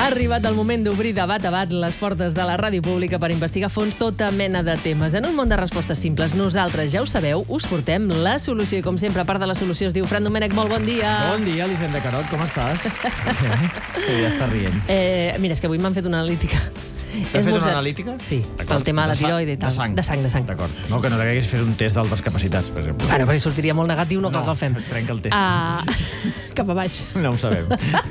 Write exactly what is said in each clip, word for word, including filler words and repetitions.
Ha arribat el moment d'obrir de bat a bat les portes de la ràdio pública per investigar a fons tota mena de temes. En un món de respostes simples, nosaltres, ja ho sabeu, us portem la solució. I com sempre, a part de la solució, es diu Fran Domènech. Molt bon dia. Bon dia, Elisenda Carot, com estàs? Que ja està rient. Eh, mira, és que avui m'han fet una analítica. T'has fet una analítica? Sí, pel tema de la tiroide i tal. De sang. De sang, de sang. D'acord. No, que no t'hagués fet un test d'altes capacitats, per exemple. Bueno, perquè sortiria molt negatiu, no, no cal que el fem. Trenca el test. Ah, cap a baix. No ho sabem.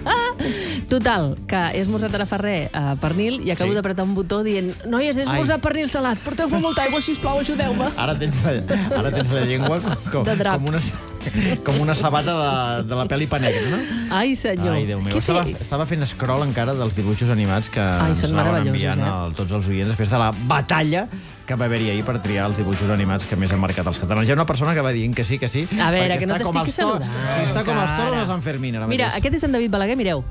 Total, que he esmorzat ara fa res a pernil i acabo Sí. d'apretar un botó dient noies, he esmorzat pernil salat, porteu-me molta aigua, sisplau, ajudeu-me. Ara tens la, ara tens la llengua com, De drap. com, una, com una sabata de, de la pel·li Pa Negra, no? Ai, senyor. Ai, Déu meu. Què Estava, fe- estava fent scroll encara dels dibuixos animats que Ai, ens són anaven meravellosos, enviant eh? a tots els oients després de la batalla que va haver-hi ahir per triar els dibuixos animats que més han marcat els catalans. Hi ha una persona que va dient que sí, que sí. A veure, perquè que no està com t'estic els to- saludant. Sí, està com els toros Encara. de Sant Fermín ara mateix. Mira, aquest és en David Balaguer, mireu.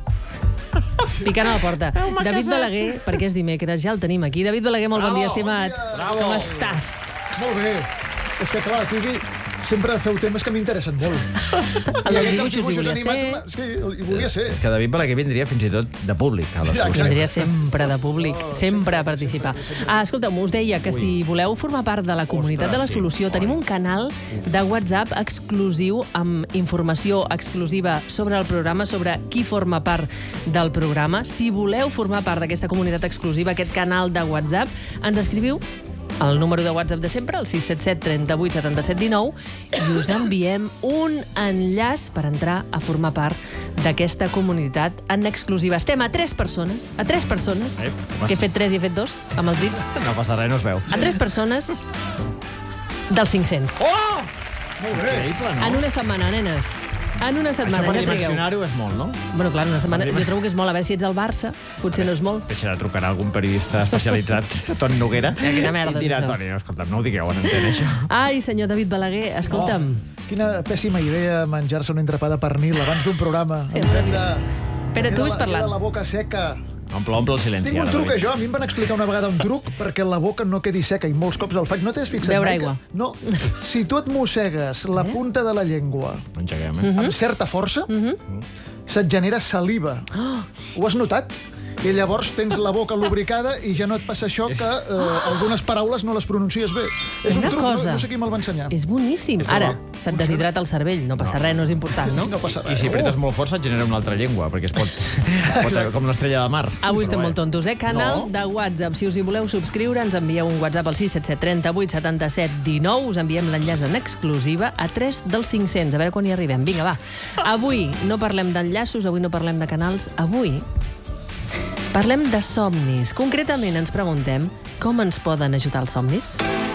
Picant a la porta. David Balaguer, perquè és dimecres, ja el tenim aquí. David Balaguer, molt bon Bravo, dia, estimat. bon dia. Bravo. Com estàs? Molt bé. És que, clar, tu aquí sempre feu temes que m'interessen molt. El dels dibuixos hi volia ser. Sí, hi volia ser. És que David Balaguer vindria fins i tot de públic a la solució. Vindria sempre de públic, sempre a participar. Ah, escolta'm, us deia que si voleu formar part de la comunitat de la sí. solució, tenim un canal de WhatsApp exclusiu amb informació exclusiva sobre el programa, sobre qui forma part del programa. Si voleu formar part d'aquesta comunitat exclusiva, aquest canal de WhatsApp, ens escriviu el número de WhatsApp de sempre, el sis set set, trenta-vuit, setanta-set, dinou, i us enviem un enllaç per entrar a formar part d'aquesta comunitat en exclusiva. Estem a tres persones, a tres persones, Ep, que he fet tres i he fet dos, amb els dits, No passa res, no es veu. a tres persones dels cinc-cents. Oh! Molt bé. Increïble, no? En una setmana, nenes. En una Això setmana, per ja trigueu. dimensionar-ho és molt, no? Bueno, clar, en una setmana, jo trobo que és molt. A veure si ets al Barça, potser no és molt. Deixarà de trucar a algun periodista especialitzat, Toni Noguera, Eh, quina merda i dirà, és això. Toni, escolta'm, no ho digueu en antena, això. Ai, senyor David Balaguer, escolta'm. Oh, quina pèssima idea menjar-se un entrepà de pernil abans d'un programa. Elisenda. Espera, tu Queda ves la- parlant. queda la boca seca. Omple, omple el silenci. Tinc un ara, truc, David. això. A mi em van explicar una vegada un truc perquè la boca no quedi seca i molts cops el faig. No t'has fixat Beure mai que- aigua. No. Si tu et mossegues la punta de la llengua No engeguem, eh? amb certa força, se't genera saliva. Ho has notat? I llavors tens la boca lubricada i ja no et passa això que eh, algunes paraules no les pronuncies bé. És un Una truc, cosa. no, no sé qui me'l va ensenyar. És boníssim. Ara, se't deshidrata el cervell, no passa res, no és important, no? No passa I res. si apretes molt fort se't genera una altra llengua, perquè es pot... pot com l'estrella de mar. Avui estem Però molt tontos, eh? Canal No. de WhatsApp. Si us hi voleu subscriure, ens envieu un WhatsApp al sis set set, trenta-vuit, setanta-set, dinou. Us enviem l'enllaç en exclusiva a tres dels cinc-cents. A veure quan hi arribem. Vinga, va. Avui no parlem d'enllaços, avui no parlem de canals. Avui parlem de somnis. Concretament ens preguntem com ens poden ajudar els somnis.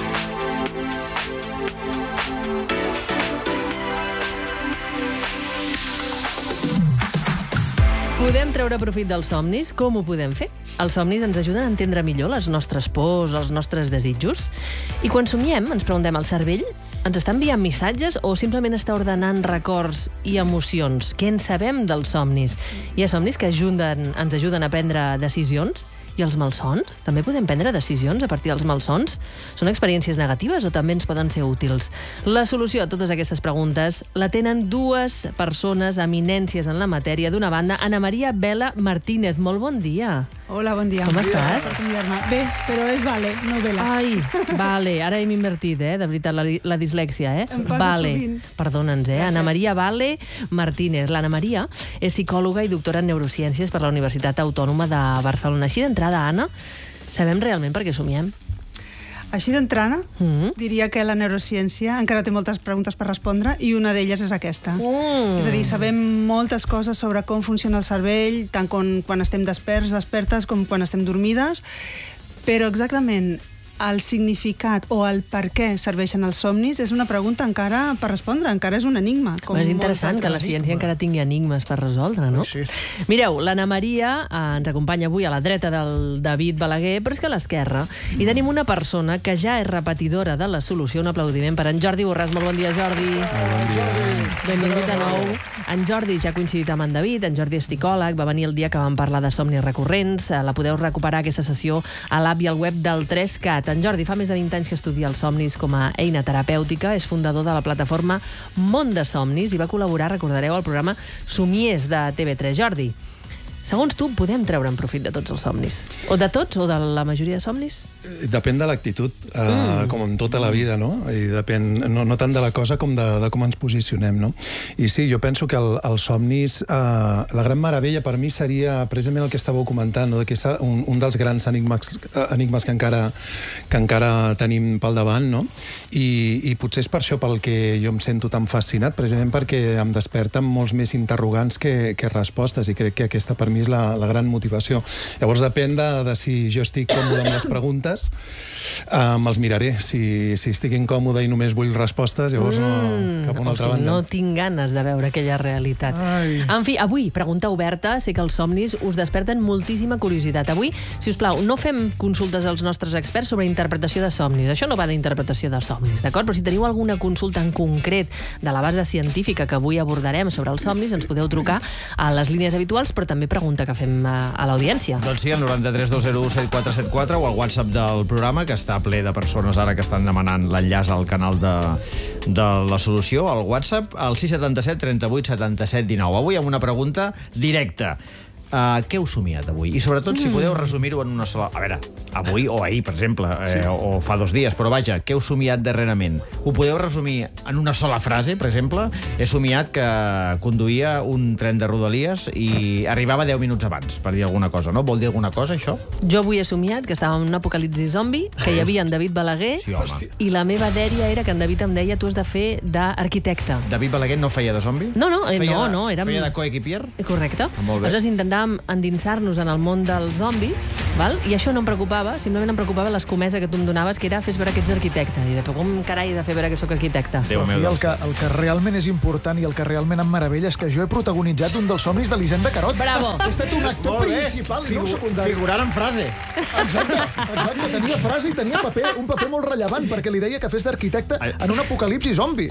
Podem treure profit dels somnis? Com ho podem fer? Els somnis ens ajuden a entendre millor les nostres pors, els nostres desitjos. I quan somiem, ens preguntem, el cervell ens està enviant missatges o simplement està ordenant records i emocions? Què en sabem dels somnis? Hi ha somnis que ajuden, ens ajuden a prendre decisions? I els malsons? També podem prendre decisions a partir dels malsons? Són experiències negatives o també ens poden ser útils? La solució a totes aquestes preguntes la tenen dues persones, eminències en la matèria. D'una banda, Ana Maria Vela Martínez. Molt bon dia. Hola, bon dia. Com estàs? Per convidar-me. Bé, però és Vale, no Vela. Ai, vale, ara hem invertit, eh? De veritat, la, la dislèxia, eh? Em passa Vale, sovint. perdona'ns, eh? Ana Maria Vale Martínez. L'Anna Maria és psicòloga i doctora en neurociències per la Universitat Autònoma de Barcelona. Així d'entrada, Anna, sabem realment per què somiem? Així d'entrada, Mm. diria que la neurociència encara té moltes preguntes per respondre i una d'elles és aquesta. Mm. És a dir, sabem moltes coses sobre com funciona el cervell, tant quan, quan estem desperts, despertes, com quan estem dormides, però exactament el significat o el per què serveixen els somnis és una pregunta encara per respondre, encara és un enigma. Com És molts interessant que la altres. ciència encara tingui enigmes per resoldre, no? Sí. Mireu, l'Anna Maria eh, ens acompanya avui a la dreta del David Balaguer, però és que a l'esquerra hi tenim una persona que ja és repetidora de la solució. Un aplaudiment per en Jordi Borràs. Molt bon dia, Jordi. Bon dia. Benvingut de nou. En Jordi ja ha coincidit amb en David. En Jordi és psicòleg, va venir el dia que vam parlar de somnis recurrents. Eh, La podeu recuperar, aquesta sessió, a l'app i al web del tres cat. En Jordi fa més de vint anys que estudia els somnis com a eina terapèutica, és fundador de la plataforma Món de Somnis i va col·laborar, recordareu, al programa Somiers de T V tres. Jordi, Segons tu, podem treure'n profit de tots els somnis? O de tots, o de la majoria de somnis? Depèn de l'actitud, uh, mm. com en tota la vida, no? I depèn no, no tant de la cosa com de, de com ens posicionem, no? I sí, jo penso que el, els somnis, uh, la gran meravella per mi seria precisament el que estàveu comentant, no? Que és un, un dels grans enigmes, enigmes que encara, que encara tenim pel davant, no? I, I potser és per això pel que jo em sento tan fascinat, precisament perquè em desperten molts més interrogants que, que respostes, i crec que aquesta per mi és la, la gran motivació. Llavors depèn de, de si jo estic còmode amb les preguntes, eh, me'ls miraré. Si, si estic incòmode i només vull respostes, llavors no, cap a una altra o sigui, banda. No tinc ganes de veure aquella realitat. Ai. En fi, avui, pregunta oberta, sé que els somnis us desperten moltíssima curiositat. Avui, si us plau, no fem consultes als nostres experts sobre interpretació de somnis. Això no va d'interpretació de somnis, d'acord? Però si teniu alguna consulta en concret de la base científica que avui abordarem sobre els somnis, ens podeu trucar a les línies habituals, però també preguntar que fem a, a l'audiència. Doncs sí, al noranta-tres dos zero u set quatre set quatre o al WhatsApp del programa, que està ple de persones ara que estan demanant l'enllaç al canal de, de la solució, al WhatsApp, al sis set set, trenta-vuit, setanta-set, dinou. Avui amb una pregunta directa. Uh, què heu somiat avui? I sobretot, si podeu resumir-ho en una sola... A veure, avui o ahir, per exemple, eh, sí. o, o fa dos dies, però vaja, què heu somiat darrerament? Ho podeu resumir en una sola frase, per exemple? He somiat que conduïa un tren de Rodalies i arribava deu minuts abans, per dir alguna cosa, no? Vol dir alguna cosa, això? Jo avui he somiat que estava en un apocalipsi zombi, que hi havia en David Balaguer, Sí, home. i la meva dèria era que en David em deia tu has de fer d'arquitecte. David Balaguer no feia de zombi? No, no, eh, feia no, de, no, érem... Feia de coequipier? Correcte. Molt bé. Aleshores intentàvem endinsar-nos en el món dels zombis, val? I això no em preocupava, simplement em preocupava l'escomesa que tu em donaves, que era fes veure que ets arquitecte. I després, com carai he de fer veure que sóc arquitecte? Déu meu, I el que, el que realment és important i el que realment em meravella és que jo he protagonitzat un dels somnis de l'Hisenda Carot. Bravo! He estat un actor Molt bé. principal i no un secundari. Figurant en frase. Exacte, exacte, tenia frase i tenia paper, un paper molt rellevant, perquè li deia que fes d'arquitecte en un apocalipsi zombi.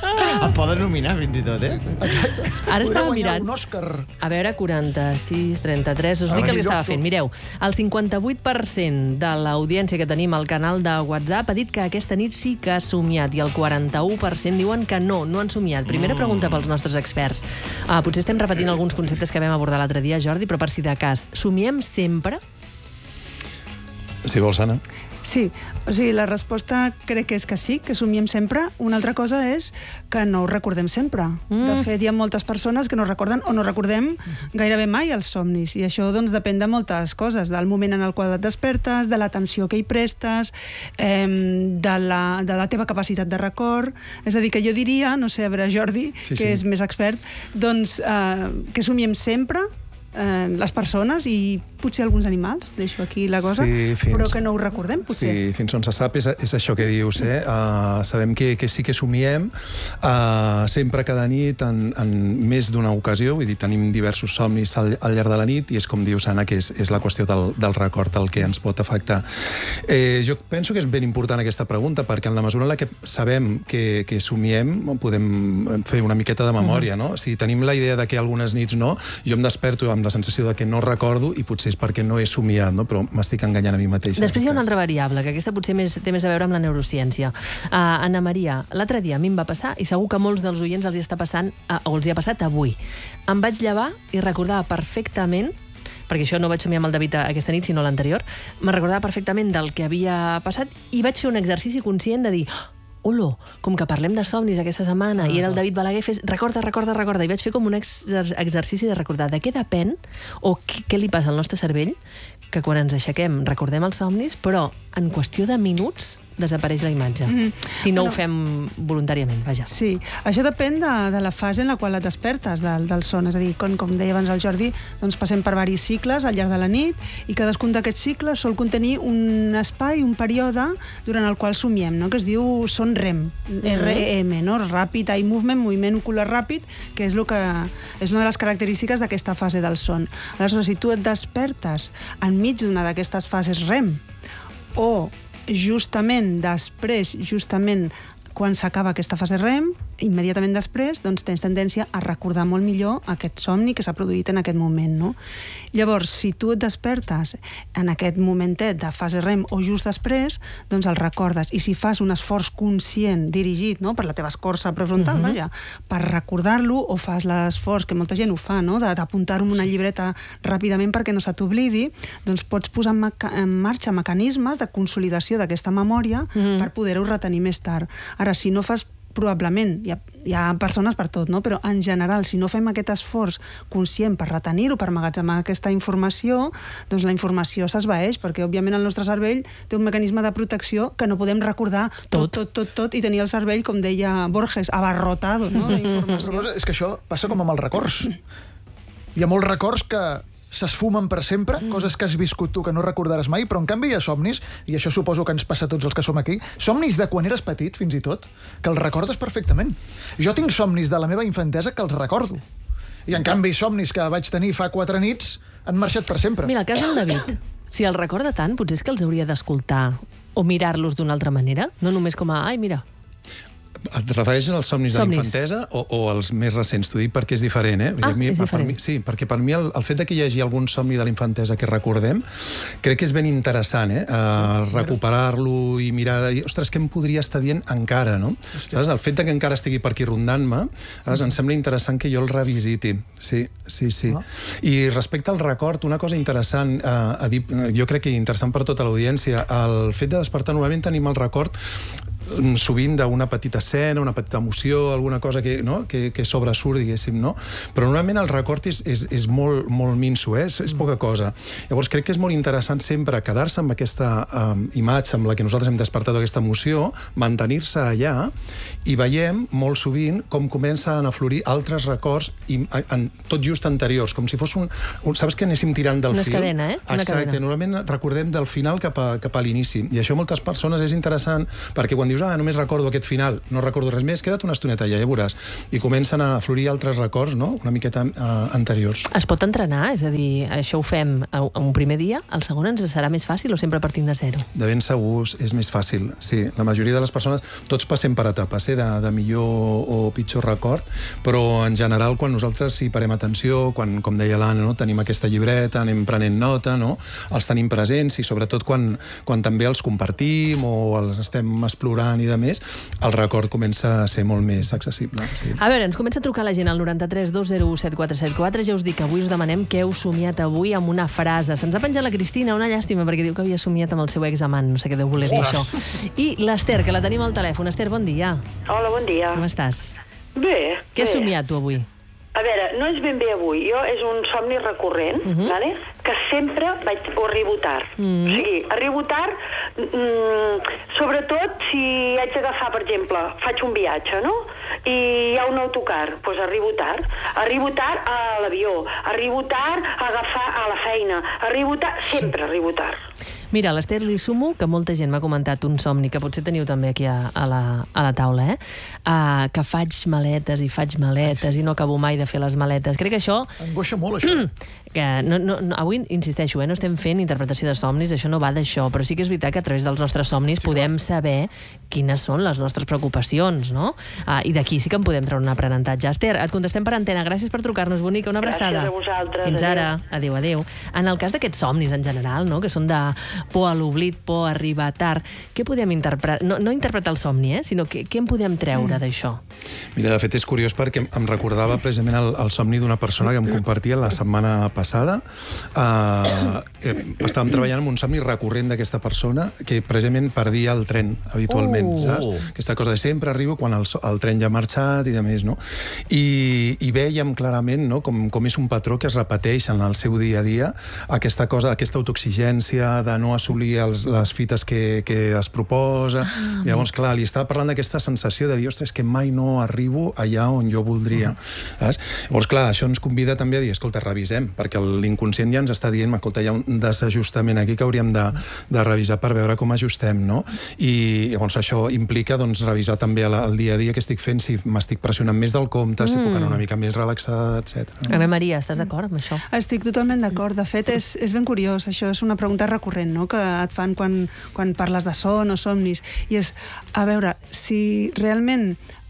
Em poden nominar, fins i tot, eh? Exacte. Ara Podria estava guanyar mirant. un Òscar. A veure, quaranta-sis, trenta-tres, us dic el que estava fent. Mireu, el cinquanta-vuit per cent de l'audiència que tenim al canal de WhatsApp ha dit que aquesta nit sí que ha somiat i el quaranta-u per cent diuen que no, no han somiat. Primera pregunta pels nostres experts. Uh, potser estem repetint alguns conceptes que vam abordar l'altre dia, Jordi, però per si de cas, somiem sempre? Si vols, Anna. Sí, o sigui, la resposta crec que és que sí, que somiem sempre. Una altra cosa és que no ho recordem sempre. Mm. De fet, hi ha moltes persones que no recorden o no recordem gairebé mai els somnis. I això doncs, depèn de moltes coses, del moment en el qual et despertes, de l'atenció que hi prestes, eh, de, la, de la teva capacitat de record. És a dir, que jo diria, no sé, a veure, Jordi, sí, que sí. és més expert, doncs eh, que somiem sempre eh, les persones i potser alguns animals, deixo aquí la cosa, sí, fins, però que no ho recordem, potser. Sí, fins on se sap és, és això que dius, eh? Uh, sabem que, que sí que somiem uh, sempre cada nit en, en més d'una ocasió, vull dir, tenim diversos somnis al, al llarg de la nit i és com dius, Anna, que és, és la qüestió del, del record el que ens pot afectar. Eh, jo penso que és ben important aquesta pregunta perquè en la mesura en la que sabem que, que somiem podem fer una miqueta de memòria, no? Si tenim la idea de que algunes nits no, jo em desperto amb la sensació de que no recordo i potser és perquè no he somiat, no? Però m'estic enganyant a mi mateix. Després hi ha una altra variable, que aquesta potser més, té més a veure amb la neurociència. Uh, Anna Maria, l'altre dia a mi em va passar, i segur que a molts dels oients els hi està passant, uh, o els hi ha passat avui. Em vaig llevar i recordava perfectament, perquè això no vaig somiar amb el David aquesta nit, sinó l'anterior, me recordava perfectament del que havia passat i vaig fer un exercici conscient de dir olo, com que parlem de somnis aquesta setmana, ah, i era el David Balaguer, fes, recorda, recorda, recorda, i vaig fer com un exer exercici de recordar de què depèn o què, què li passa al nostre cervell que quan ens aixequem recordem els somnis, però en qüestió de minuts desapareix la imatge. Mm -hmm. Si no bueno, ho fem voluntàriament, vaja. Sí, això depèn de, de la fase en la qual et despertes del, del son. És a dir, com, com deia abans el Jordi, doncs passem per diversos cicles al llarg de la nit i cadascun d'aquests cicles sol contenir un espai, un període durant el qual somiem, no? Que es diu son REM, mm -hmm. R E M, no? Rapid Eye Movement, moviment ocular ràpid, que és, lo que, és una de les característiques d'aquesta fase del son. Aleshores, si tu et despertes enmig d'una d'aquestes fases REM o justament després, justament quan s'acaba aquesta fase REM, immediatament després doncs, tens tendència a recordar molt millor aquest somni que s'ha produït en aquest moment, no? Llavors, si tu et despertes en aquest momentet de fase REM o just després, doncs el recordes. I si fas un esforç conscient, dirigit, no?, per la teva escorça prefrontal, uh-huh. vaja, per recordar-lo, o fas l'esforç, que molta gent ho fa, no?, d'apuntar-ho en una llibreta ràpidament perquè no se t'oblidi, doncs pots posar en, en marxa mecanismes de consolidació d'aquesta memòria uh-huh. per poder-ho retenir més tard. Ara, si no fas probablement, hi ha, hi ha persones per tot, no? Però en general, si no fem aquest esforç conscient per retenir-ho, per emmagatzemar aquesta informació, doncs la informació s'esvaeix, perquè òbviament el nostre cervell té un mecanisme de protecció que no podem recordar tot, tot, tot, tot, i tenir el cervell, com deia Borges, abarrotado, no?, d'informació. És que això passa com amb els records. Hi ha molts records que s'esfumen per sempre, mm. coses que has viscut tu que no recordaràs mai, però en canvi hi ha somnis, i això suposo que ens passa a tots els que som aquí, somnis de quan eres petit, fins i tot, que els recordes perfectament. Jo tinc somnis de la meva infantesa que els recordo. I en canvi somnis que vaig tenir fa quatre nits han marxat per sempre. Mira, el cas d'en David, si els recorda tant, potser és que els hauria d'escoltar o mirar-los d'una altra manera, no només com a, ai, mira... Et refereixes als somnis, somnis. de la infantesa o, o als més recents? T'ho dic perquè és diferent, eh? Ah, mi, és diferent. Per mi, sí, perquè per mi el, el fet de que hi hagi algun somni de la infantesa que recordem, crec que és ben interessant, eh? Uh, recuperar-lo i mirar... De... Ostres, què em podria estar dient encara, no? Saps? El fet de que encara estigui per aquí rondant-me, mm. em sembla interessant que jo el revisiti. Sí, sí, sí. Ah. I respecte al record, una cosa interessant, uh, a dir, jo crec que interessant per tota l'audiència, el fet de despertar, normalment tenim el record sovint d'una petita escena, una petita emoció, alguna cosa que, no? que, que sobresurt, diguéssim, no? Però normalment el record és, és, és molt, molt minso, eh? és, és poca cosa. Llavors crec que és molt interessant sempre quedar-se amb aquesta um, imatge amb la que nosaltres hem despertat aquesta emoció, mantenir-se allà, i veiem molt sovint com comencen a florir altres records i, en, tot just anteriors, com si fos un... un saps que anéssim tirant del Una fil? Una cadena, eh? Una Exacte, cadena. Normalment recordem del final cap a, cap a l'inici, i això moltes persones és interessant, perquè quan dius ah, només recordo aquest final, no recordo res més, queda't una estoneta allà, ja veuràs. I comencen a florir altres records, no?, una miqueta uh, anteriors. Es pot entrenar? És a dir, això ho fem a un primer dia, el segon ens serà més fàcil o sempre partim de zero? De ben segurs és més fàcil, sí. La majoria de les persones, tots passem per etapes, eh, de, de millor o pitjor record, però en general quan nosaltres hi parem atenció, quan, com deia l'Anna, no?, tenim aquesta llibreta, anem prenent nota, no?, els tenim presents i sobretot quan, quan també els compartim o els estem explorant i de més, el record comença a ser molt més accessible. Sí. A veure, ens comença a trucar la gent al noranta-tres dos zero u set quatre set quatre. Ja us dic que avui us demanem què heu somiat avui amb una frase. Se'ns ha penjat la Cristina, una llàstima, perquè diu que havia somiat amb el seu examant. No sé què deu voler dir això. I l'Ester, que la tenim al telèfon. Ester, bon dia. Hola, bon dia. Com estàs? Bé. Què has bé. somiat tu avui? A veure, no és ben bé avui. Jo és un somni recurrent, uh-huh. vale? Que sempre vaig, o arribo tard. Uh-huh. O sigui, arribo tard, mm, sobretot si haig d'agafar, per exemple, faig un viatge, no? I hi ha un autocar, doncs arribo tard. Arribo tard a l'avió, arribo tard a agafar a la feina, arribo tard, sempre arribo tard. Mira, a l'Ester li sumo que molta gent m'ha comentat un somni, que potser teniu també aquí a, a, la, a la taula, eh? Uh, que faig maletes i faig maletes i no acabo mai de fer les maletes. Crec que això... Angoixa molt, això. que no, no, no, avui, insisteixo, eh, no estem fent interpretació de somnis, això no va d'això, però sí que és veritat que a través dels nostres somnis sí, podem saber quines són les nostres preocupacions, no? Uh, I d'aquí sí que en podem treure un aprenentatge. Ester, et contestem per antena. Gràcies per trucar-nos, bonica. Una abraçada. Gràcies a vosaltres. Fins ara. Adéu, adéu. En el cas d'aquests somnis en general, no?, que són de por a l'oblit, por a arribar tard, què podem interpretar? No, no interpretar el somni, eh? Sinó que, què en podem treure mm. d'això? Mira, de fet és curiós perquè em recordava precisament el, el somni d'una persona que em compartia la setmana passada. Uh, eh, estàvem treballant en un somni recurrent d'aquesta persona que precisament perdia el tren habitualment, uh. saps? Aquesta cosa de sempre arribo quan el, el tren ja ha marxat i de més, no? I, i vèiem clarament, no?, com, com és un patró que es repeteix en el seu dia a dia, aquesta cosa, aquesta autoexigència de no assolir els, les fites que, que es proposa. Ah. Llavors, clar, li estava parlant d'aquesta sensació de dir, ostres, que mai no arribo allà on jo voldria. Ah. Llavors, clar, això ens convida també a dir, escolta, revisem, perquè l'inconscient ja ens està dient, escolta, hi ha un desajustament aquí que hauríem de, de revisar per veure com ajustem, no? I llavors això implica, doncs, revisar també el, el dia a dia que estic fent, si m'estic pressionant més del compte, mm. si puc anar una mica més relaxada, etcètera. Ana Maria, estàs d'acord amb això? Estic totalment d'acord. De fet, és, és ben curiós. Això és una pregunta recurrent, no?, que et fan quan, quan parles de son o somnis. I és, a veure, si realment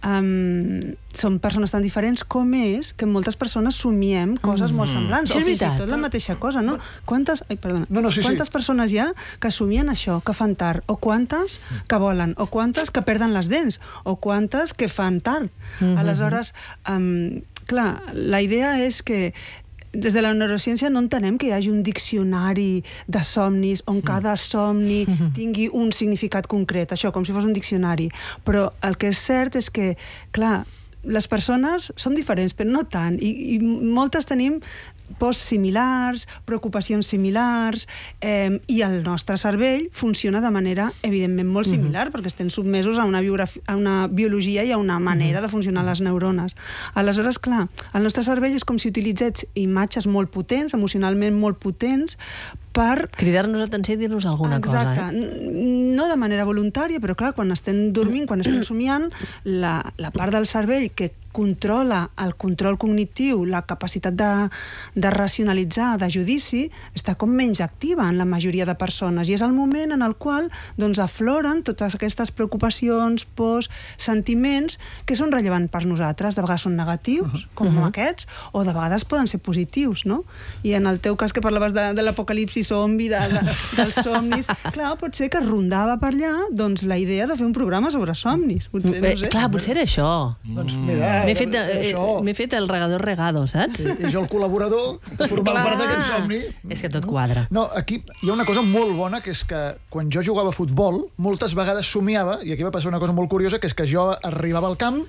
um, som persones tan diferents com és que moltes persones somiem coses molt semblants, Això o és fins i veritat. tot la mateixa cosa, no? Quantes, ai, perdona, No, no, sí, sí. quantes persones hi ha que somien això, que fan tard, o quantes que volen, o quantes que perden les dents, o quantes que fan tard. Aleshores, um, clar, la idea és que des de la neurociència no entenem que hi hagi un diccionari de somnis on cada somni tingui un significat concret, això, com si fos un diccionari. Però el que és cert és que, clar, les persones som diferents, però no tant, i, i moltes tenim pors similars, preocupacions similars, eh, i el nostre cervell funciona de manera, evidentment, molt similar, uh-huh. perquè estem sotmesos a una, a una biologia i a una manera uh-huh. de funcionar les neurones. Aleshores, clar, el nostre cervell és com si utilitzés imatges molt potents, emocionalment molt potents, per... Cridar-nos l'atenció i dir-nos alguna Exacte. cosa, eh? No de manera voluntària, però clar, quan estem dormint, quan estem somiant, la, la part del cervell que controla el control cognitiu, la capacitat de, de racionalitzar, de judici, està com menys activa en la majoria de persones, i és el moment en el qual doncs, afloren totes aquestes preocupacions, pors, sentiments que són rellevants per nosaltres. De vegades són negatius, com uh-huh. aquests, o de vegades poden ser positius, no? I en el teu cas, que parlaves de, de l'apocalipsi zombi, de, de, dels somnis, clar, pot ser que rondava per allà doncs, la idea de fer un programa sobre somnis. Potser, no sé. Eh, clar, potser era això. Doncs mira, M'he fet, de, això... eh, m'he fet el regador regado, saps? Sí, i jo el col·laborador, formant part d'aquest somni. És que tot quadra. No, aquí hi ha una cosa molt bona, que és que quan jo jugava a futbol, moltes vegades somiava, i aquí va passar una cosa molt curiosa, que és que jo arribava al camp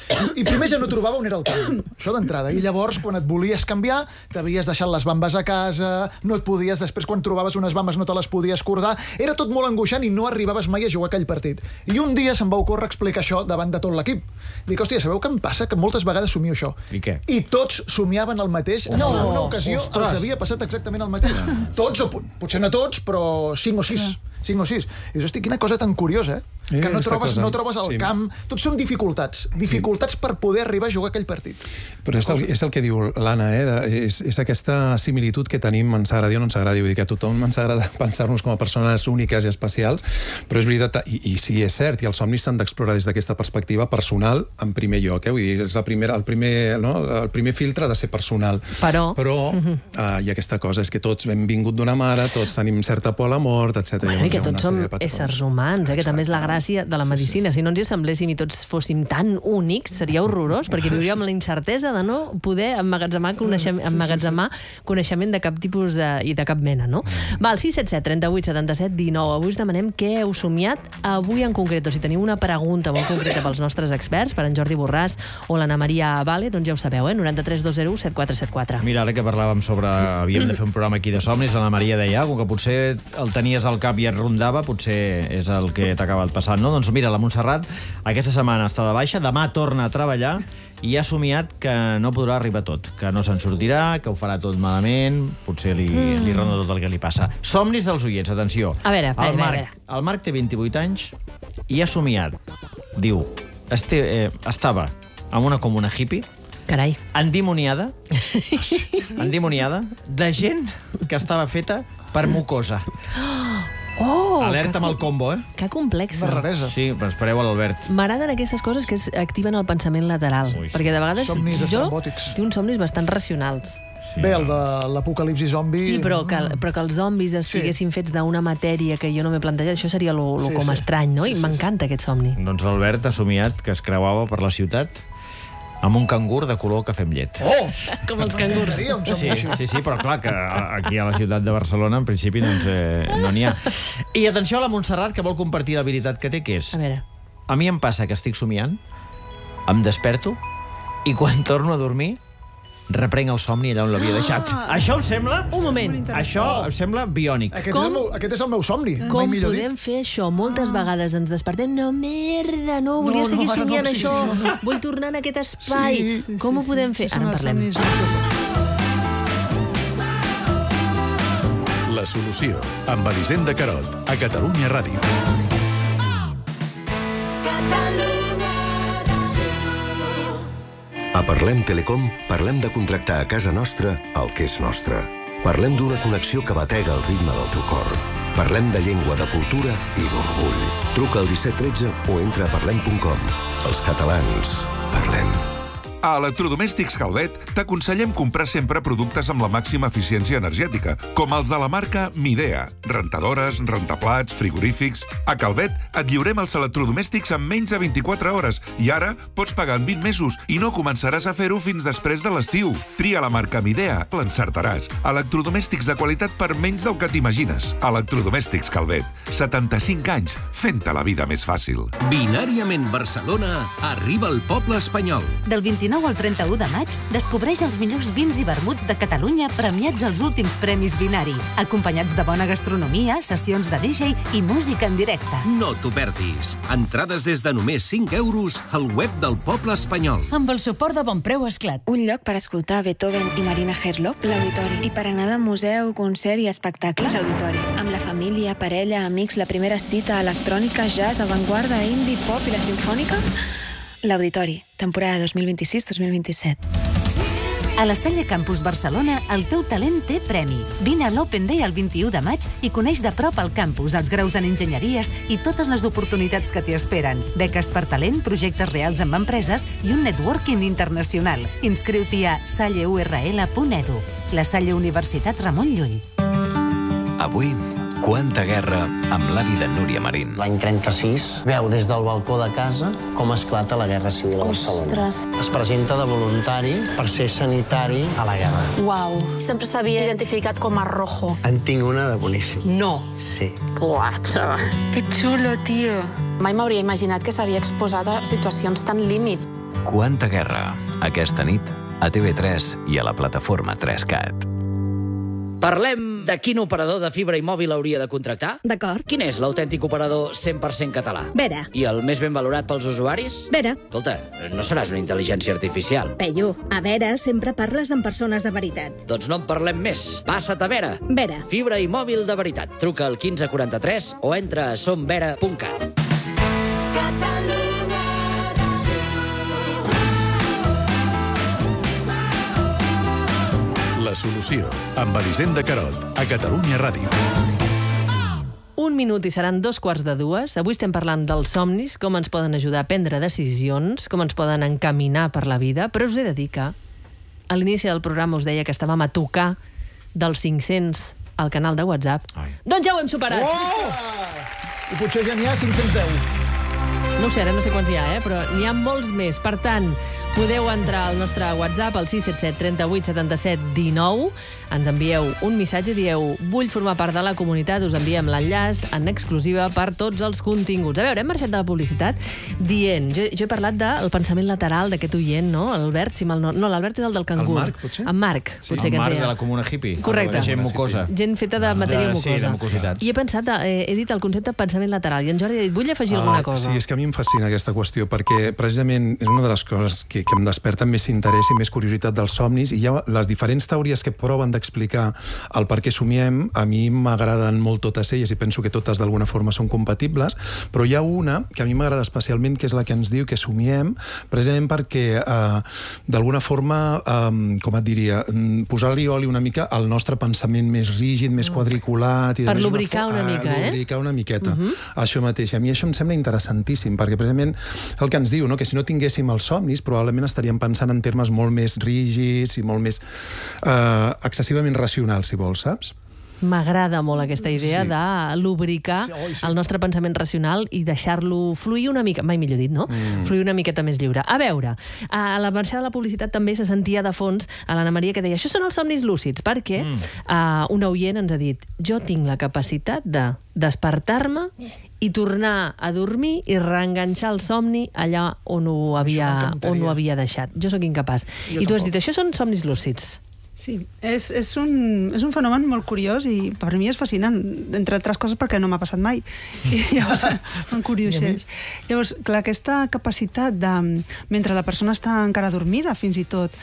i primer ja no trobava on era el camp. Això d'entrada. I llavors, quan et volies canviar, t'havies deixat les bambes a casa, no et podies, després quan trobaves unes bambes no te les podies cordar, era tot molt angoixant i no arribaves mai a jugar aquell partit. I un dia se'm va ocórrer explicar això davant de tot l'equip. Dic, hòstia, sabeu què em passa? Que moltes vegades somio això. I què? I tots somiaven el mateix. No. En una ocasió Ostres. els havia passat exactament el mateix. Tots, o po- potser no tots, però cinc o sis. cinc o sis. I dius, hosti, quina cosa tan curiosa, eh? Eh, que no aquesta trobes, cosa. no trobes al Sí. camp. Tots són dificultats. Dificultats per poder arribar a jugar aquell partit. Però és el, és el que diu l'Anna, eh? de, és, és aquesta similitud que tenim, ens agradi o no ens agradi, vull dir que a tothom ens agrada pensar-nos com a persones úniques i especials, però és veritat, i, i sí, és cert, i els somnis s'han d'explorar des d'aquesta perspectiva personal en primer lloc, eh? Vull dir, és la primera, el, primer, no? el primer filtre ha de ser personal. Però- Però uh-huh. uh, hi ha aquesta cosa, és que tots hem vingut d'una mare, tots tenim certa por a la mort, etcètera. Bueno, i que tots som éssers humans, eh? Que també és la gràcia de la medicina. Si no ens hi assembléssim i tots fóssim tan únics, seria horrorós, perquè viuríem la incertesa de no poder emmagatzemar, coneixem, emmagatzemar coneixement de cap tipus de, i de cap mena, no? Va, al sis set set, trenta-vuit, setanta-set, dinou. Avui us demanem què heu somiat avui en concret, o si teniu una pregunta molt concreta pels nostres experts, per en Jordi Borràs o l'Anna Maria Vale, doncs ja ho sabeu, eh? noranta tres dos zero set quatre set quatre. Mira, ara que parlàvem sobre... Havíem de fer un programa aquí de somnis, la Maria deia algo que potser el tenies al cap i et rondava, potser és el que t'ha acabat passant, no? Doncs mira, la Montserrat aquesta setmana està de baixa, demà torna a treballar i ha somiat que no podrà arribar tot, que no se'n sortirà, que ho farà tot malament, potser li, mm. li ronda tot el que li passa. Somnis dels oients, atenció. A veure, a veure, el Marc, a veure. El Marc té vint-i-vuit anys i ha somiat, diu, este, eh, estava en una comuna hippie, Carai. endimoniada, endimoniada, de gent que estava feta per mucosa. Oh, Alerta que, amb el combo, eh? que complexa. Una raresa. Sí, però espereu a l'Albert. M'agraden aquestes coses que es activen el pensament lateral, Ui, sí. perquè de vegades Somnis jo estrambòtics. tinc uns somnis bastant racionals. Sí, Bé, el de l'apocalipsi zombi... Sí, però que, però que els zombis estiguessin fets d'una matèria que jo no m'he plantejat, això seria lo, lo Sí, com sí. estrany, no? Sí, I sí, m'encanta aquest somni. Doncs l'Albert ha somiat que es creuava per la ciutat amb un cangur de color cafè amb llet. Oh! Com els cangurs. Seria un somni Sí, així. sí, sí, però clar, que aquí a la ciutat de Barcelona en principi doncs, eh, no n'hi ha. I atenció a la Montserrat, que vol compartir l'habilitat que té, que és... A veure. A mi em passa que estic somiant, em desperto, i quan torno a dormir, reprenc el somni allà on l'havia deixat. Ah. Això em sembla... Un moment. Això em sembla biònic. Aquest, Com? és el meu, aquest és el meu somni. Com mai millor podem dit. fer això? Moltes vegades ens despertem. No, merda, no, volia No, no, seguir ara no, somiant sí, això. sí. Vull tornar en aquest espai. Sí, Sí, Com sí, ho podem sí, fer? sí, Ara en són parlem. els somnis. La solució, amb Elisenda Carot, a Catalunya Ràdio. A Parlem Telecom parlem de contractar a casa nostra el que és nostre. Parlem d'una connexió que batega el ritme del teu cor. Parlem de llengua, de cultura i d'orgull. Truca al disset tretze o entra a parlem punt com. Els catalans parlem. A Electrodomèstics Calvet t'aconsellem comprar sempre productes amb la màxima eficiència energètica, com els de la marca Midea. Rentadores, rentaplats, frigorífics... A Calvet et lliurem els electrodomèstics en menys de vint-i-quatre hores i ara pots pagar en vint mesos i no començaràs a fer-ho fins després de l'estiu. Tria la marca Midea, l'encertaràs. Electrodomèstics de qualitat per menys del que t'imagines. Electrodomèstics Calvet. setanta-cinc anys fent-te la vida més fàcil. Binàriament Barcelona arriba al poble espanyol. Del vint-i-nou al trenta-u de maig, descobreix els millors vins i vermuts de Catalunya premiats als últims Premis Binari, acompanyats de bona gastronomia, sessions de D J i música en directe. No t'ho perdis. Entrades des de només cinc euros al web del poble espanyol. Amb el suport de Bonpreu Esclat. Un lloc per escoltar Beethoven i Marina Herlop, l'Auditori. I per anar de museu, concert i espectacle, l'Auditori. Amb la família, parella, amics, la primera cita, electrònica, jazz, avantguarda, indie, pop i la simfònica... L'Auditori, temporada dos mil vint-i-sis dos mil vint-i-set. A la Salle Campus Barcelona, el teu talent té premi. Vine a l'Open Day el vint-i-u de maig i coneix de prop el campus, els graus en enginyeries i totes les oportunitats que t'hi esperen. Beques per talent, projectes reals amb empreses i un networking internacional. Inscriu-t'hi a salle u erre ele punt edu. La Salle Universitat Ramon Llull. Avui, quanta guerra amb l'avi de Núria Marín. L'any trenta-sis veu des del balcó de casa com esclata la Guerra Civil a Barcelona. Ostres. Es presenta de voluntari per ser sanitari a la guerra. Uau, sempre s'havia identificat com a rojo. En tinc una de boníssim. No. Sí. Uah, xava. Que xulo, tio. Mai m'hauria imaginat que s'havia exposat a situacions tan límit. Quanta guerra, aquesta nit, a T V tres i a la plataforma tres cat. Parlem de quin operador de fibra i mòbil hauria de contractar? D'acord. Quin és l'autèntic operador cent per cent català? Vera. I el més ben valorat pels usuaris? Vera. Escolta, no seràs una intel·ligència artificial. Peyu, a Vera sempre parles amb persones de veritat. Doncs no en parlem més. Passa't a Vera. Vera. Fibra i mòbil de veritat. Truca al quinze quaranta-tres o entra a som vera punt cat. La solució, amb Elisenda Carot, a Catalunya Ràdio. Un minut i seran dos quarts de dues. Avui estem parlant dels somnis, com ens poden ajudar a prendre decisions, com ens poden encaminar per la vida, però us he de dir que a l'inici del programa us deia que estàvem a tocar dels cinc-cents al canal de WhatsApp. Ai. Doncs ja ho hem superat! Oh! I potser ja n'hi ha cinc-cents deu. No ho sé, ara no sé quants hi ha, eh? Però n'hi ha molts més. Per tant, podeu entrar al nostre WhatsApp, al sis set set, trenta-vuit, setanta-set, dinou. Ens envieu un missatge, dieu vull formar part de la comunitat, us enviem l'enllaç en exclusiva per tots els continguts. A veure, hem marxat de la publicitat dient... Jo, jo he parlat del pensament lateral d'aquest oient, no? L'Albert, si mal no... No, l'Albert és el del cangur. El Marc, potser? En Marc, sí. potser el que ens Marc deia. de la comuna hippie. Correcte. Gent mucosa. Gent feta de matèria de, mucosa. Sí, de mucositats. I he pensat, eh, he dit el concepte pensament lateral, i en Jordi ha dit, vull afegir ah, alguna cosa. Sí, és que a mi em fascina aquesta qüestió, perquè precisament és una de les coses que, que em desperten més interès i més curiositat dels somnis, i hi ha les diferents teories que proven d'explicar el per què somiem. A mi m'agraden molt totes elles i penso que totes d'alguna forma són compatibles, però hi ha una que a mi m'agrada especialment, que és la que ens diu que somiem precisament perquè eh, d'alguna forma, eh, com et diria, posar-li oli una mica al nostre pensament més rígid, més quadriculat... I per més lubricar una, una mica, eh? Lubricar una miqueta. Uh -huh. Això mateix. A mi això em sembla interessantíssim, perquè precisament el que ens diu, no? Que si no tinguéssim els somnis, probablement estaríem pensant en termes molt més rígids i molt més eh, excessivament racionals, si vols, saps? M'agrada molt aquesta idea sí. de lubricar sí, oi, sí. el nostre pensament racional i deixar-lo fluir una mica, mai millor dit, no? Mm. Fluir una miqueta més lliure. A veure, a la marxa de la publicitat també se sentia de fons a l'Anna Maria que deia això són els somnis lúcids, perquè mm. uh, una oient ens ha dit jo tinc la capacitat de despertar-me i tornar a dormir i reenganxar el somni allà on ho havia, on ho havia deixat. Jo sóc incapaç. Jo I tu tampoc. Has dit, això són somnis lúcids. Sí, és, és, un, és un fenomen molt curiós i per mi és fascinant, entre altres coses perquè no m'ha passat mai. I llavors m'encurioseix. Llavors, clar, aquesta capacitat de, mentre la persona està encara dormida, fins i tot,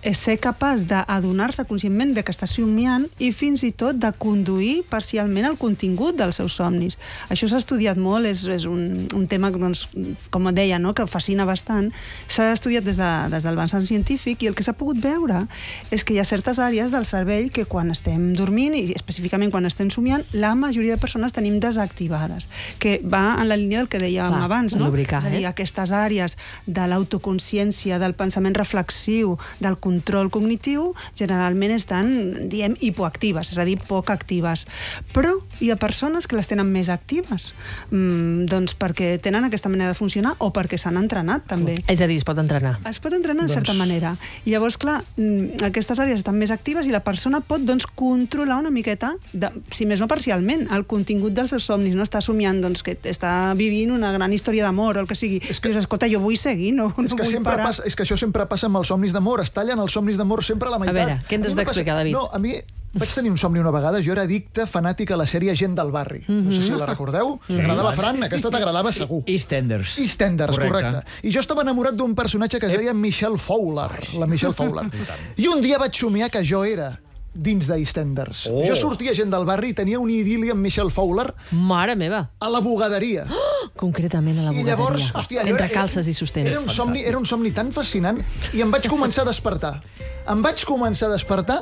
és ser capaç d'adonar-se conscientment de que està somiant i fins i tot de conduir parcialment el contingut dels seus somnis. Això s'ha estudiat molt, és, és un, un tema, doncs, com deia, no? Que fascina bastant. S'ha estudiat des, de, des del vessant científic i el que s'ha pogut veure és que hi ha certes àrees del cervell que quan estem dormint, i específicament quan estem somiant, la majoria de persones tenim desactivades, que va en la línia del que dèiem Clar, abans, no? lubricar, és a dir, eh? aquestes àrees de l'autoconsciència, del pensament reflexiu, del control cognitiu, generalment estan, diem, hipoactives, és a dir, poc actives. Però hi ha persones que les tenen més actives, mm, doncs perquè tenen aquesta manera de funcionar o perquè s'han entrenat, també. És a dir, es pot entrenar. Es pot entrenar, en Doncs- certa manera. I llavors, clar, mm, aquestes àrees estan més actives i la persona pot, doncs, controlar una miqueta, de, si més no parcialment, el contingut dels seus somnis, no? Està somiant, doncs, que està vivint una gran història d'amor o el que sigui. És que, dius, escolta, jo vull seguir, no, no És que, vull sempre parar. passa, és que això sempre passa amb els somnis d'amor, es tallen els somnis d'amor sempre a la meitat. veure, què ens A mi has em d'explicar, passa- David? No, a mi vaig tenir un somni una vegada, jo era addicte, fanàtic a la sèrie Gent del barri. No sé si la recordeu. Sí. T'agradava, Sí. Fran? Aquesta t'agradava segur. EastEnders. EastEnders, correcte. Correcte. I jo estava enamorat d'un personatge que es deia Michelle Fowler, la Michelle Fowler. I un dia vaig somiar que jo era dins d'EastEnders. Oh. Jo sortia Gent del barri i tenia un idili amb Michelle Fowler Mare meva. a la bugaderia. Concretament a la I bugaderia. llavors, hòstia, allò Entre era- calces i sostens. Era un, somni, era un somni tan fascinant i em vaig començar a despertar. Em vaig començar a despertar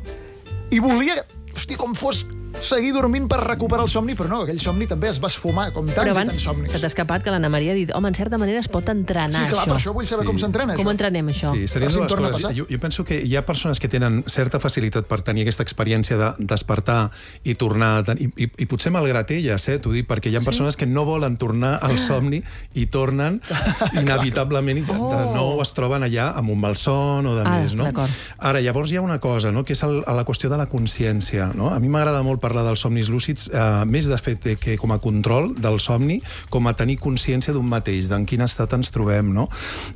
i volia, hòstia, com fos seguir dormint per recuperar el somni, però no, aquell somni també es va esfumar, com tants Però i abans tants somnis. se t'ha escapat que l'Anna Maria ha dit home, en certa manera es pot entrenar, Sí, clar, això. per això vull saber com s'entrena, Com això. entrenem, això? Sí, serien Per si em dues torna a coses. passar. Jo, jo penso que hi ha persones que tenen certa facilitat per tenir aquesta experiència de despertar i tornar... a ten- I, i, i potser malgrat elles, eh, t'ho dic, perquè hi ha persones que no volen tornar al somni i tornen inevitablement i de, de nou es troben allà amb un malson o de Ah, més, no? d'acord. Ara, llavors hi ha una cosa, no?, que és el, la qüestió de la consciència, no? A mi m'agrada molt parlar dels somnis lúcids, eh, més de fet eh, que com a control del somni, com a tenir consciència d'un mateix, d'en quin estat ens trobem, no?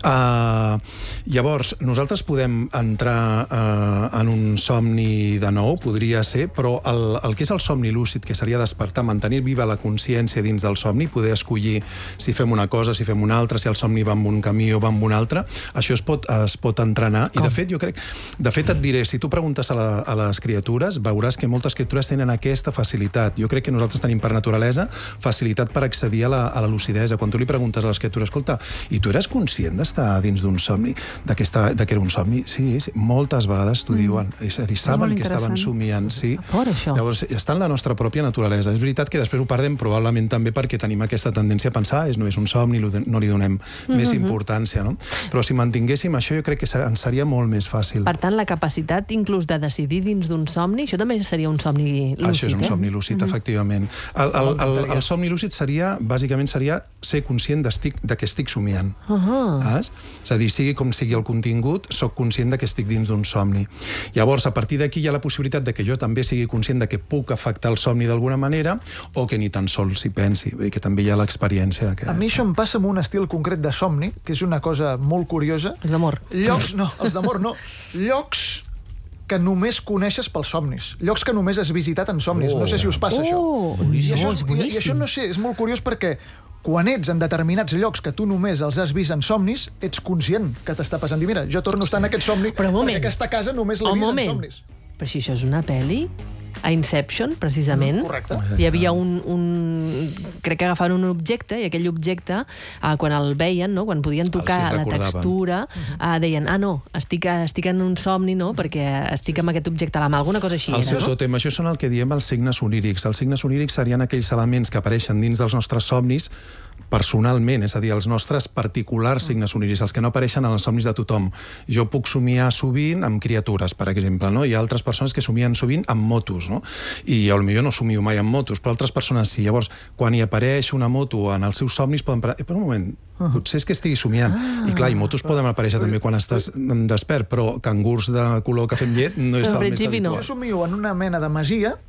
Eh, llavors, nosaltres podem entrar eh, en un somni de nou, podria ser, però el, el que és el somni lúcid, que seria despertar, mantenir viva la consciència dins del somni, poder escollir si fem una cosa, si fem una altra, si el somni va en un camí o va en un altre, això es pot, es pot entrenar. Com? I de fet, jo crec... De fet, et diré, si tu preguntes a, la, a les criatures, veuràs que moltes criatures tenen aquesta facilitat. Jo crec que nosaltres tenim per naturalesa facilitat per accedir a la, a la lucidesa. Quan tu li preguntes a les criatures, escolta, i tu eres conscient d'estar dins d'un somni, de que, està, de que era un somni? Sí, sí, moltes vegades t'ho mm. diuen. És a dir, saben que estaven somiant, sí. Fora, això. Llavors, està en la nostra pròpia naturalesa. És veritat que després ho perdem probablement també perquè tenim aquesta tendència a pensar és només un somni, no li donem mm-hmm. més importància, no? Però si mantinguéssim això, jo crec que ens seria molt més fàcil. Per tant, la capacitat inclús de decidir dins d'un somni, això també seria un somni lúcid, Això és un eh? somni lúcid, Mhm. efectivament. El, el, el, el somni lúcid seria, bàsicament, seria ser conscient d'estic, de que estic somiant. Uh-huh. Saps? És a dir, sigui com sigui el contingut, sóc conscient de que estic dins d'un somni. Llavors, a partir d'aquí hi ha la possibilitat de que jo també sigui conscient de que puc afectar el somni d'alguna manera o que ni tan sols s'hi pensi. Vull dir que també hi ha l'experiència d'aquest. A mi això em passa amb un estil concret de somni, que és una cosa molt curiosa. Els d'amor. Llocs, no, els d'amor no. Llocs que només coneixes pels somnis. Llocs que només has visitat en somnis. Oh. No sé si us passa, Oh, això. I això, és és, i, boníssim. I això no sé, és molt curiós perquè quan ets en determinats llocs que tu només els has vist en somnis, ets conscient que t'està passant. I mira, jo torno a estar en aquest somni Però un moment. perquè aquesta casa només l'he Un vist moment. en somnis. Però si això és una pel·li, a Inception, precisament, Mm, correcte. hi havia un, un... Crec que agafaven un objecte, i aquell objecte, eh, quan el veien, no? Quan podien tocar Els hi la recordaven. textura, eh, deien, ah, no, estic, estic en un somni, no?, perquè estic amb aquest objecte a la mà. Alguna cosa així El era, seu no? tòtem, això són el que diem els signes onírics. Els signes onírics serien aquells elements que apareixen dins dels nostres somnis personalment, és a dir, els nostres particulars signes onírics, els que no apareixen en els somnis de tothom. Jo puc somiar sovint amb criatures, per exemple, no? Hi ha altres persones que somien sovint amb motos, no? I potser no somio mai amb motos, però altres persones sí. Llavors, quan hi apareix una moto en els seus somnis, poden... Eh, per un moment, potser és que estigui somiant. Ah. I clar, i motos poden aparèixer també quan estàs despert, però cangurs de color cafè amb llet no és En el més principi no. habitual. Jo somio en una mena de masia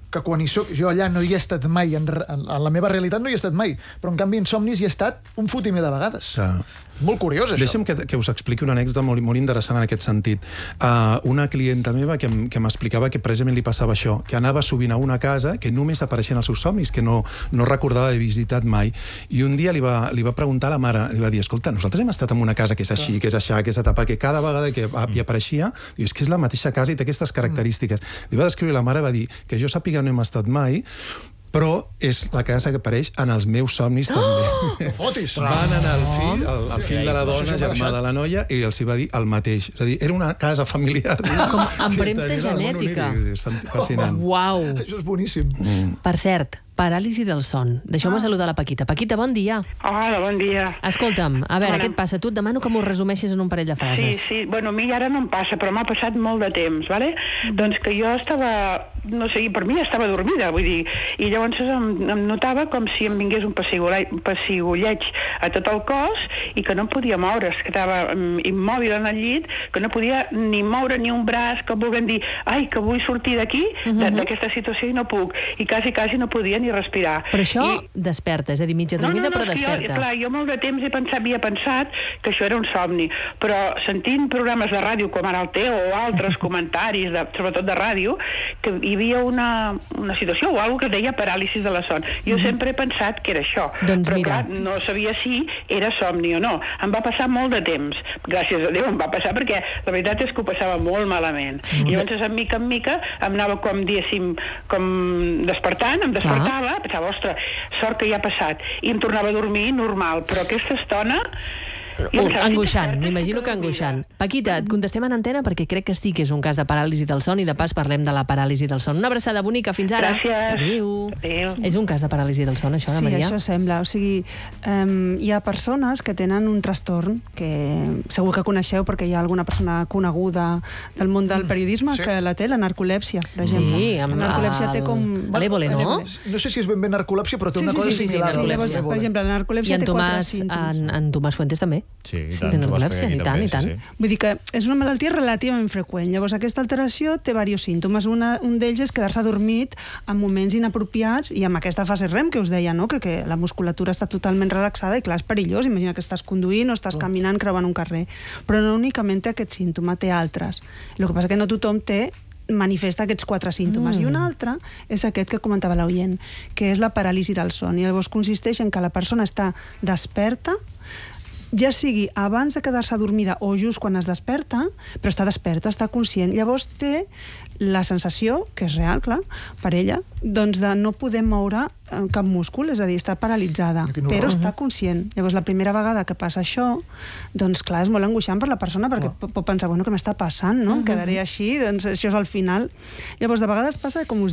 que quan hi soc, jo allà no hi he estat mai, en, en la meva realitat no hi he estat mai, però en canvi en somnis hi he estat un fotimer de vegades. Ah. Molt curiós, això. Deixa'm que, que us expliqui una anècdota molt, molt interessant en aquest sentit. Uh, una clienta meva que, que m'explicava que precisament li passava això, que anava sovint a una casa que només apareixien els seus somnis, que no, no recordava haver visitat mai. I un dia li va, li va preguntar a la mare, li va dir, escolta, nosaltres hem estat en una casa que és així, que és així, que és etapa, que cada vegada que hi apareixia, diu, és que és la mateixa casa i té aquestes característiques. Li va descriure la mare, va dir, que jo sàpiga no hem estat mai, però és la casa que apareix en els meus somnis també. Oh, fotis! Van anar al fill, el, el fill de la dona, germà de la noia, i els hi va dir el mateix. És a dir, era una casa familiar. Com empremta genètica. És fascinant. Uau! Això és boníssim. Mm. Per cert, paràlisi del son. Deixeu-me saludar la Paquita. Paquita, bon dia. Hola, bon dia. Escolta'm, a veure, Bona. què et passa? Tu et demano que m'ho resumeixis en un parell de frases. Sí, sí. Bueno, a mi ara no em passa, però m'ha passat molt de temps, ¿vale? Doncs que jo estava, no sé, per mi estava dormida, vull dir, i llavors em, em notava com si em vingués un pessigolleig, pessigolleig a tot el cos i que no em podia moure, es quedava immòbil en el llit, que no podia ni moure ni un braç, que vulguem dir, ai, que vull sortir d'aquí, uh-huh. d'aquesta situació i no puc, i quasi, quasi no podia ni respirar. Però això I... desperta, és a dir, mitja dormida, no, no, no, però desperta. Jo, clar, jo molt de temps he pensat, havia pensat que això era un somni, però sentint programes de ràdio com ara el teu o altres comentaris, de, sobretot de ràdio, que hi havia una, una situació o alguna que deia paràlisi de la son. Jo mm-hmm. sempre he pensat que era això, doncs però mira. clar, no sabia si era somni o no. Em va passar molt de temps, gràcies a Déu em va passar, perquè la veritat és que ho passava molt malament. Mm-hmm. I llavors, en mica en mica, em anava com, diguéssim, com despertant, em despertava, ah. pensava, ostres, sort que ja ha passat, i em tornava a dormir normal, però aquesta estona... Uh, angoixant, m'imagino que angoixant. Paquita, et contestem en antena perquè crec que sí que és un cas de paràlisi del son i de pas parlem de la paràlisi del son. Una abraçada bonica, fins ara. Gràcies. Adéu. Adéu. És un cas de paràlisi del son, això, sí, Maria? Sí, això sembla. O sigui, um, hi ha persones que tenen un trastorn que segur que coneixeu perquè hi ha alguna persona coneguda del món del periodisme sí. que la té, la narcolèpsia, per exemple. Sí, amb la narcolèpsia té com... L'Évole, no? No sé si és ben bé narcolèpsia, però té sí, una sí, cosa sí, similar. Sí, sí, sí. Llavors, per exemple, la narcolèpsia té quatre símptomes. En, en Tomàs Fuentes també. Sí, i sí, tant. té narcolèpsia, i tant, i tant. Sí, sí. Vull dir que és una malaltia relativament freqüent. Llavors, aquesta alteració té diversos símptomes. Una, un d'ells és quedar-se adormit en moments inapropiats i amb aquesta fase REM que us deia, no? que, que la musculatura està totalment relaxada i clar, és perillós. Imagina que estàs conduint o estàs caminant creuant un carrer. Però no únicament té aquest símptoma, té altres. El que passa que no tothom té manifesta aquests quatre símptomes. Mm. I un altre és aquest que comentava l'oient, que és la paràlisi del son. I llavors consisteix en que la persona està desperta, ja sigui abans de quedar-se adormida o just quan es desperta, però està desperta, està conscient. Llavors té la sensació, que és real, clar, per ella, doncs de no poder moure cap múscul, és a dir, està paralitzada, però està conscient. Llavors, la primera vegada que passa això, doncs, clar, és molt angoixant per la persona, perquè pot pensar, bueno, què m'està passant, no? Em quedaré així, doncs això és el final. Llavors, de vegades passa, com us